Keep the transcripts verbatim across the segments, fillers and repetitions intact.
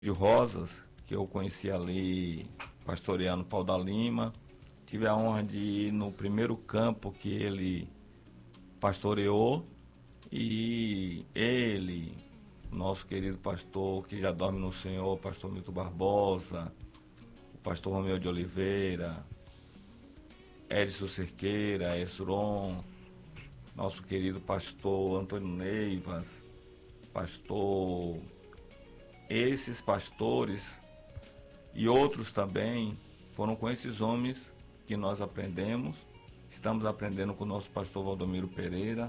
de Rosas, que eu conheci ali pastoreando Pau da Lima. Tive a honra de ir no primeiro campo que ele pastoreou, e ele, nosso querido pastor que já dorme no Senhor, pastor Milton Barbosa, o pastor Romeu de Oliveira, Edson Cerqueira, Esron, nosso querido pastor Antônio Neivas, pastor, esses pastores e outros também, foram com esses homens que nós aprendemos. Estamos aprendendo com o nosso pastor Valdomiro Pereira,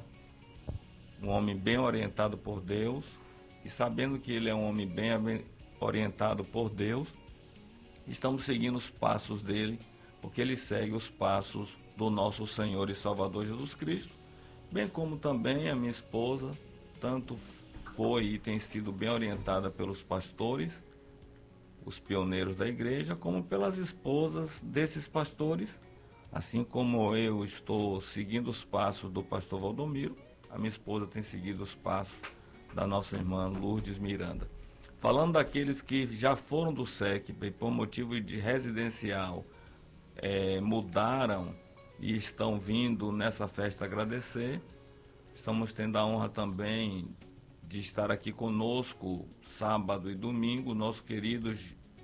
um homem bem orientado por Deus, e sabendo que ele é um homem bem orientado por Deus, estamos seguindo os passos dele, porque ele segue os passos do nosso Senhor e Salvador Jesus Cristo, bem como também a minha esposa, tanto foi e tem sido bem orientada pelos pastores, os pioneiros da igreja, como pelas esposas desses pastores, assim como eu estou seguindo os passos do pastor Valdomiro, a minha esposa tem seguido os passos da nossa irmã Lourdes Miranda. Falando daqueles que já foram do S E C B e por motivo de residencial é, mudaram e estão vindo nessa festa agradecer, estamos tendo a honra também de estar aqui conosco sábado e domingo, nosso querido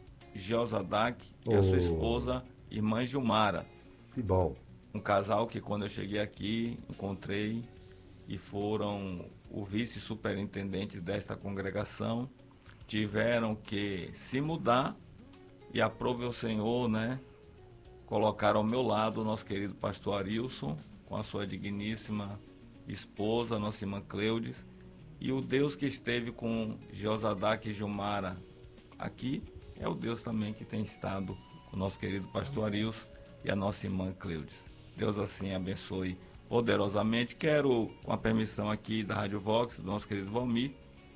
Geozadak e oh. a sua esposa, irmã Gilmara. Que bom. Um casal que quando eu cheguei aqui, encontrei, e foram o vice-superintendente desta congregação, tiveram que se mudar e aprove o Senhor, né? Colocar ao meu lado o nosso querido pastor Arilson, com a sua digníssima esposa, nossa irmã Cleudes, e o Deus que esteve com Geozadak e Gilmara aqui, é o Deus também que tem estado com o nosso querido pastor Arilson e a nossa irmã Cleudes. Deus assim abençoe poderosamente. Quero, com a permissão aqui da Rádio Vox, do nosso querido Valmir,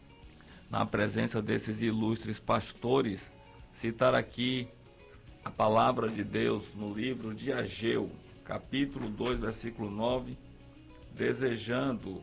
na presença desses ilustres pastores, citar aqui a palavra de Deus no livro de Ageu, capítulo dois, versículo nove, desejando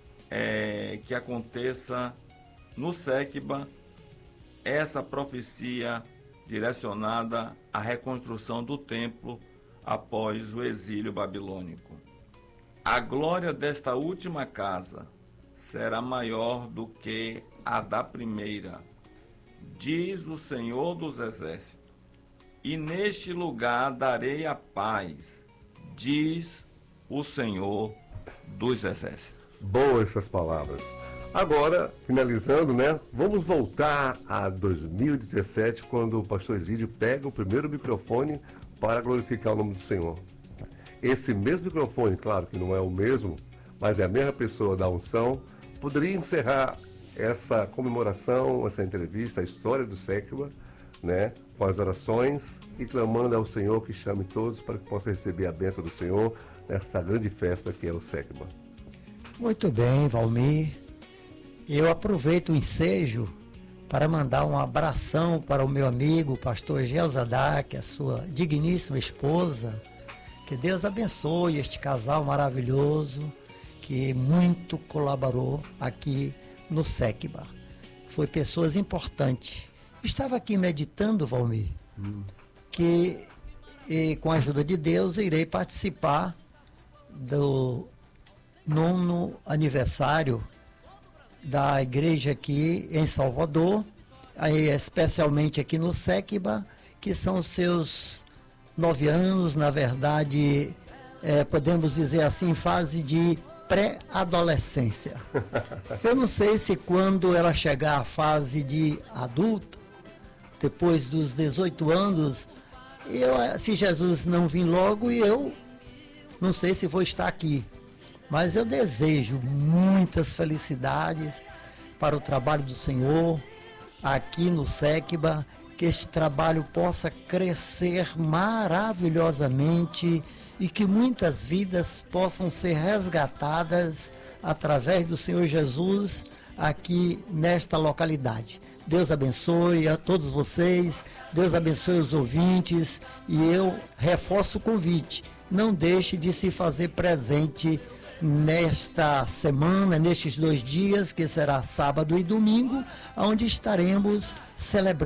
é, que aconteça no S E C B A essa profecia direcionada à reconstrução do templo após o exílio babilônico. A glória desta última casa será maior do que a da primeira, diz o Senhor dos Exércitos, e neste lugar darei a paz, diz o Senhor dos Exércitos. Boas essas palavras. Agora, finalizando, né? Vamos voltar a dois mil e dezessete, quando o pastor Exídio pega o primeiro microfone para glorificar o nome do Senhor. Esse mesmo microfone, claro que não é o mesmo, mas é a mesma pessoa da unção, poderia encerrar essa comemoração, essa entrevista, a história do S E C B A, né? Com as orações e clamando ao Senhor que chame todos para que possam receber a bênção do Senhor nessa grande festa que é o S E C B A. Muito bem, Valmir. Eu aproveito o ensejo para mandar um abração para o meu amigo, o pastor Geozadak, a sua digníssima esposa. Que Deus abençoe este casal maravilhoso que muito colaborou aqui no S E C B A. Foi pessoas importantes. Estava aqui meditando, Valmir, hum. que e, com a ajuda de Deus irei participar do nono aniversário da igreja aqui em Salvador, aí, especialmente aqui no S E C B A, que são os seus nove anos, na verdade, é, podemos dizer assim, fase de pré-adolescência. Eu não sei se quando ela chegar à fase de adulto, depois dos dezoito anos, eu, se Jesus não vir logo, eu não sei se vou estar aqui. Mas eu desejo muitas felicidades para o trabalho do Senhor aqui no S E C B A, que este trabalho possa crescer maravilhosamente e que muitas vidas possam ser resgatadas através do Senhor Jesus aqui nesta localidade. Deus abençoe a todos vocês, Deus abençoe os ouvintes, e eu reforço o convite, não deixe de se fazer presente nesta semana, nestes dois dias, que será sábado e domingo, onde estaremos celebrando